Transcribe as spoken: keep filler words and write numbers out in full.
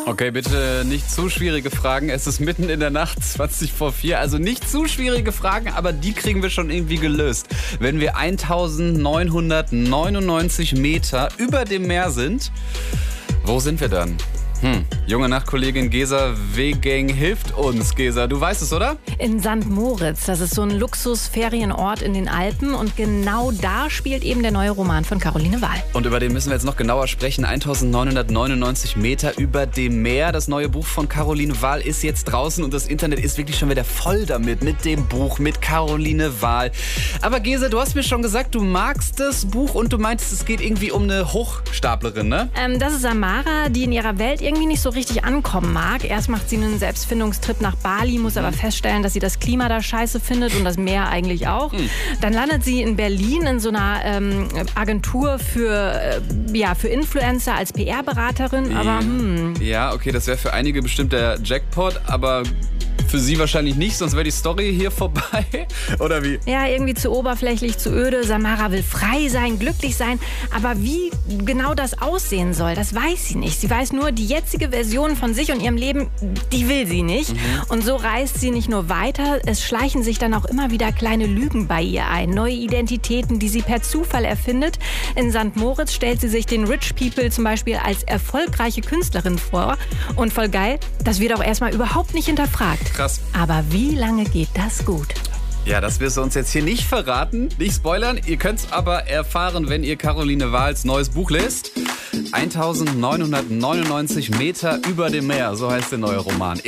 Okay, bitte nicht zu schwierige Fragen. Es ist mitten in der Nacht, zwanzig vor vier. Also nicht zu schwierige Fragen, aber die kriegen wir schon irgendwie gelöst. Wenn wir eintausendneunhundertneunundneunzig Meter über dem Meer sind, wo sind wir dann? Hm. Junge Nachtkollegin Gesa Wegeng hilft uns. Gesa, du weißt es, oder? In Sankt Moritz. Das ist so ein Luxusferienort in den Alpen. Und genau da spielt eben der neue Roman von Caroline Wahl. Und über den müssen wir jetzt noch genauer sprechen. eintausendneunhundertneunundneunzig Meter über dem Meer. Das neue Buch von Caroline Wahl ist jetzt draußen. Und das Internet ist wirklich schon wieder voll damit. Mit dem Buch, mit Caroline Wahl. Aber Gesa, du hast mir schon gesagt, du magst das Buch. Und du meintest, es geht irgendwie um eine Hochstaplerin, ne? Ähm, das ist Samara, die in ihrer Welt irgendwie nicht so richtig ankommen mag. Erst macht sie einen Selbstfindungstrip nach Bali, muss aber feststellen, dass sie das Klima da scheiße findet und das Meer eigentlich auch. Mhm. Dann landet sie in Berlin in so einer ähm, Agentur für, äh, ja, für Influencer als P R-Beraterin. Aber hm. Ja, okay, das wäre für einige bestimmt der Jackpot, aber für sie wahrscheinlich nicht, sonst wäre die Story hier vorbei. Oder wie? Ja, irgendwie zu oberflächlich, zu öde. Samara will frei sein, glücklich sein. Aber wie genau das aussehen soll, das weiß sie nicht. Sie weiß nur, die jetzige Version von sich und ihrem Leben, die will sie nicht. Mhm. Und so reist sie nicht nur weiter, es schleichen sich dann auch immer wieder kleine Lügen bei ihr ein. Neue Identitäten, die sie per Zufall erfindet. In Sankt Moritz stellt sie sich den Rich People zum Beispiel als erfolgreiche Künstlerin vor. Und voll geil, das wird auch erstmal überhaupt nicht hinterfragt. Krass. Aber wie lange geht das gut? Ja, das wirst du uns jetzt hier nicht verraten, nicht spoilern. Ihr könnt es aber erfahren, wenn ihr Caroline Wahls neues Buch lest. eintausendneunhundertneunundneunzig Meter über dem Meer, so heißt der neue Roman.